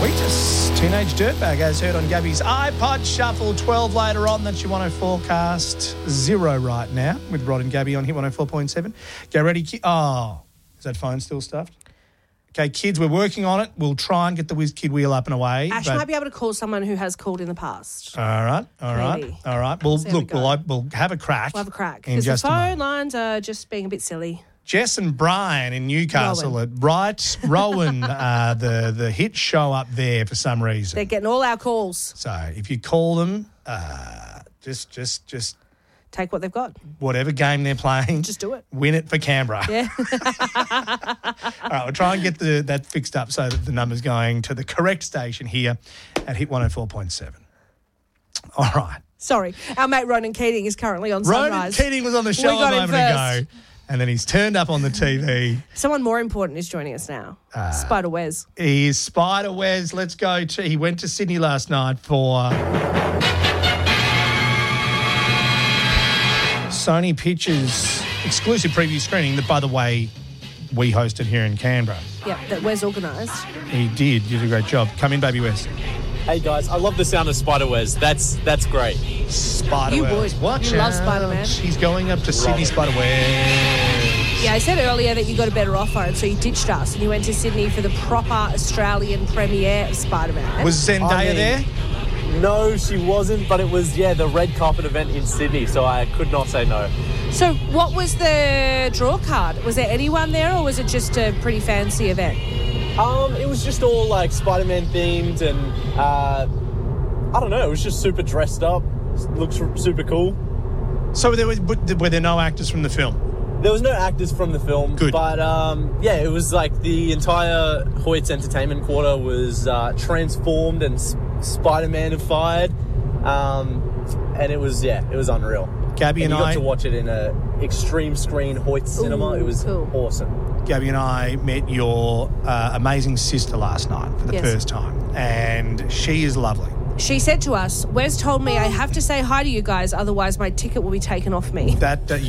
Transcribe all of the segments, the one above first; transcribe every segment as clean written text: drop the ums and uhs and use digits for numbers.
Wheatus, Teenage Dirtbag, as heard on Gabby's iPod Shuffle. 12 later on. That's your 104 forecast. 0 right now with Rod and Gabby on Hit 104.7. Get ready. Oh, is that phone still stuffed? Okay, kids, we're working on it. We'll try and get the Whiz Kid wheel up and away. Ash might be able to call someone who has called in the past. All right. Well, look, we'll have a crack. We'll have a crack. Because the phone lines are just being a bit silly. Jess and Brian in Newcastle at Rowan, the hit show up there for some reason. They're getting all our calls. So if you call them, just take what they've got. Whatever game they're playing, just do it. Win it for Canberra. Yeah. All right, we'll try and get that fixed up so that the number's going to the correct station here at Hit 104.7. All right. Sorry, our mate Ronan Keating is currently on Sunrise. Ronan Keating was on the show a moment ago. And then he's turned up on the TV. Someone more important is joining us now. Spider Wes. He is Spider Wes. Let's go to... He went to Sydney last night for Sony Pictures exclusive preview screening that, by the way, we hosted here in Canberra. Yeah, that Wes organised. He did. You did a great job. Come in, baby Wes. Hey guys, I love the sound of Spider-Wes. That's great. Spider-Wes. You would. You love Spider-Man. He's going up to Sydney, Spider-Wes. Yeah, I said earlier that you got a better offer, and so you ditched us and you went to Sydney for the proper Australian premiere of Spider-Man. Was Zendaya there? No, she wasn't, but it was, the red carpet event in Sydney, so I could not say no. So what was the draw card? Was there anyone there, or was it just a pretty fancy event? It was just all like Spider-Man themed, and I don't know, it was just super dressed up. Looks super cool. So were there no actors from the film? There was no actors from the film. Good. But it was like the entire Hoyt's entertainment quarter was transformed and Spider-Man-ified, and it was unreal. Gabby and you I got to watch it in a extreme screen Hoyt cinema. It was awesome. Gabby and I met your amazing sister last night for the first time, and she is lovely. She said to us, Wes told me I have to say hi to you guys, otherwise my ticket will be taken off me.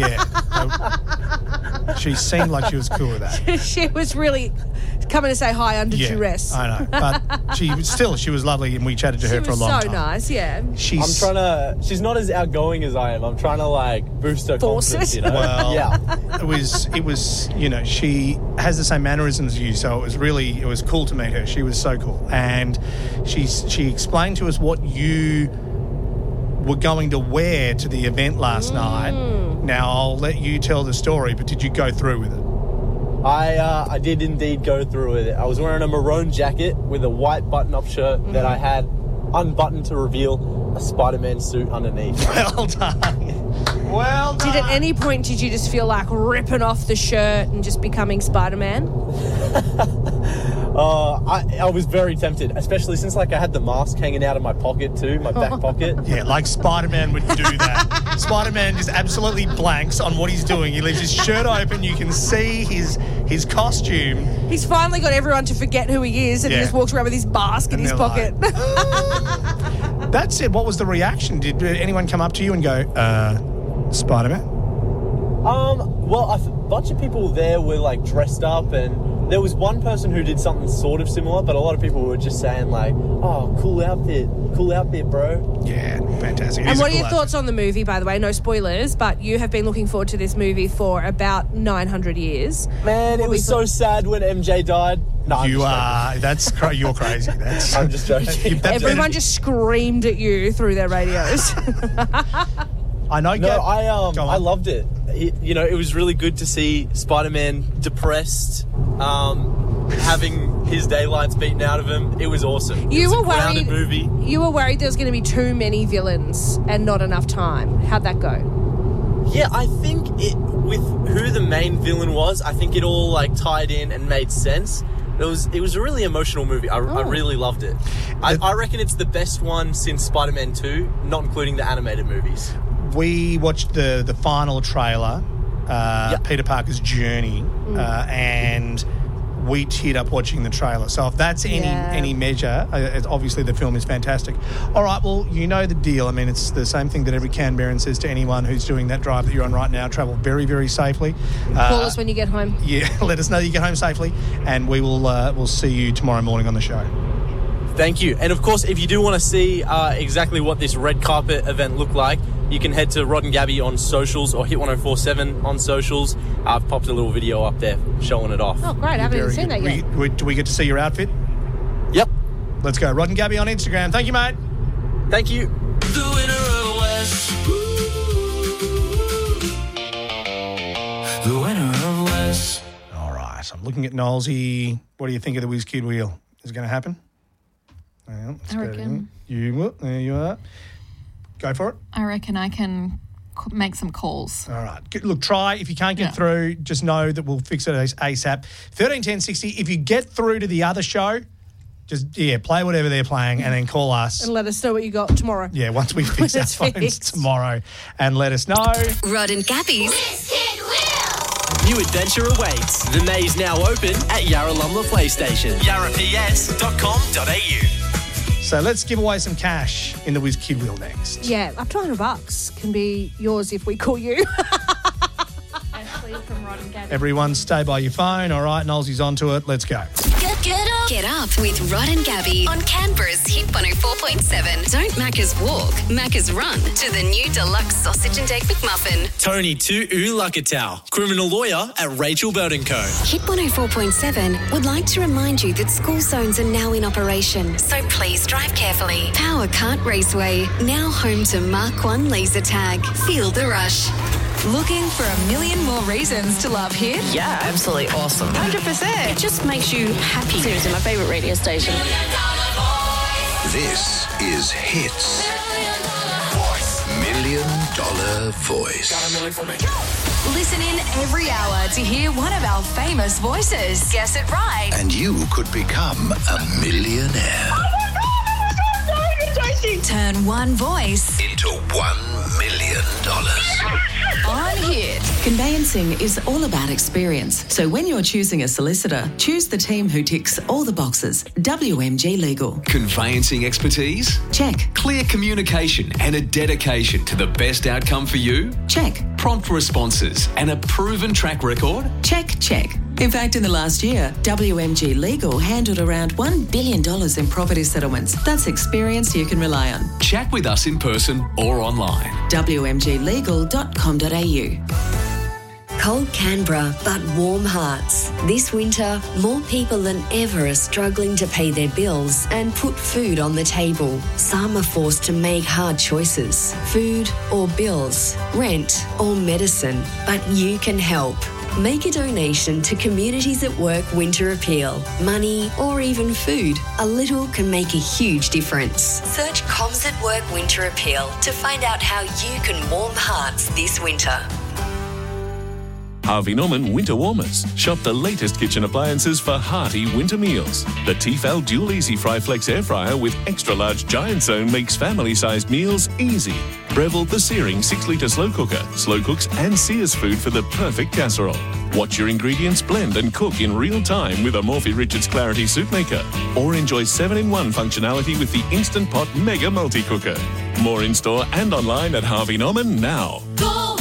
She seemed like she was cool with that. She was really coming to say hi under duress. I know, but she was lovely, and we chatted to her for a long time. She was so nice, yeah. She's not as outgoing as I am. I'm trying to boost her confidence, you know. Well, it was, she has the same mannerisms as you, so it was cool to meet her. She was so cool, and she explained to us what you were going to wear to the event last night. Now I'll let you tell the story, but did you go through with it? I did indeed go through with it. I was wearing a maroon jacket with a white button-up shirt that I had unbuttoned to reveal a Spider-Man suit underneath. Well done. Well done. At any point did you just feel like ripping off the shirt and just becoming Spider-Man? I was very tempted, especially since I had the mask hanging out of my pocket too, my back pocket. Yeah, like Spider-Man would do that. Spider-Man just absolutely blanks on what he's doing. He leaves his shirt open. You can see his costume. He's finally got everyone to forget who he is, and he just walks around with his mask in his pocket. That's it. What was the reaction? Did anyone come up to you and go, Spider-Man? Well, a bunch of people there were dressed up, and there was one person who did something sort of similar, but a lot of people were just saying oh, cool outfit, bro. Yeah, fantastic. And what are your thoughts on the movie, by the way? No spoilers, but you have been looking forward to this movie for about 900 years. Man, it was so sad when MJ died. No, you're crazy. I'm just joking. Everyone just screamed at you through their radios. I know. No, I loved it. It was really good to see Spider-Man depressed, having his daylights beaten out of him. It was awesome. It was a grounded movie. You were worried there was going to be too many villains and not enough time. How'd that go? Yeah, I think with who the main villain was, I think it all tied in and made sense. It was a really emotional movie. I really loved it. I reckon it's the best one since Spider-Man 2, not including the animated movies. We watched the final trailer, Peter Parker's Journey, and we teared up watching the trailer. So if that's any measure, obviously the film is fantastic. All right, well, you know the deal. I mean, it's the same thing that every Canberran says to anyone who's doing that drive that you're on right now. Travel very, very safely. Call us when you get home. Yeah, let us know you get home safely, and we'll see you tomorrow morning on the show. Thank you. And of course, if you do want to see exactly what this red carpet event looked like, you can head to Rod and Gabby on socials or Hit 104.7 on socials. I've popped a little video up there showing it off. Oh, great. I haven't even seen that yet. Do we get to see your outfit? Yep. Let's go. Rod and Gabby on Instagram. Thank you, mate. Thank you. The winner of West. The winner of West. All right. I'm looking at Knowlesy. What do you think of the Whiz Kid wheel? Is it going to happen? Well, I reckon. There you are. Go for it. I reckon I can make some calls. All right. Look, try. If you can't get through, just know that we'll fix it ASAP. 131060. If you get through to the other show, just, play whatever they're playing and then call us. And let us know what you got tomorrow. Yeah, once we fix our phones tomorrow. And let us know. Rod and Gabby's New adventure awaits. The maze now open at Yarralumla PlayStation. yarraps.com.au. So let's give away some cash in the Whiz Kid wheel next. Yeah, up to $100 can be yours if we call you. Ashley from Rod and Gabby. Everyone stay by your phone. All right, Knowlesy's onto it. Let's go. Get up with Rod and Gabby on Canberra's Hit 104.7. Don't Macca's walk, Macca's run to the new deluxe sausage and egg McMuffin. Tony Tu'u Lakatau, criminal lawyer at Rachel Burton Co. Hit 104.7 would like to remind you that school zones are now in operation, so please drive carefully. Power Kart Raceway, now home to Mark 1 laser tag. Feel the rush. Looking for a million more reasons to love Hit? Yeah, absolutely awesome. 100%. It just makes you happy. Seriously, my favourite radio station. This is Hits. $1 million voice. Listen in every hour to hear one of our famous voices. Guess it right. And you could become a millionaire. Turn one voice into $1 million. on Hit. Conveyancing is all about experience. So when you're choosing a solicitor, choose the team who ticks all the boxes. WMG Legal. Conveyancing expertise? Check. Clear communication and a dedication to the best outcome for you? Check. Prompt responses and a proven track record? Check, check. In fact, in the last year, WMG Legal handled around $1 billion in property settlements. That's experience you can rely on. Chat with us in person or online. WMGlegal.com.au. Cold Canberra, but warm hearts. This winter, more people than ever are struggling to pay their bills and put food on the table. Some are forced to make hard choices. Food or bills, rent or medicine. But you can help. Make a donation to Communities at Work Winter Appeal. Money or even food. A little can make a huge difference. Search Coms at Work Winter Appeal to find out how you can warm hearts this winter. Harvey Norman Winter Warmers. Shop the latest kitchen appliances for hearty winter meals. The Tefal Dual Easy Fry Flex Air Fryer with extra large giant zone makes family-sized meals easy. Breville the Searing 6-litre slow cooker. Slow cooks and sears food for the perfect casserole. Watch your ingredients blend and cook in real time with a Morphy Richards Clarity Soup Maker. Or enjoy 7-in-1 functionality with the Instant Pot Mega Multi-Cooker. More in-store and online at Harvey Norman now.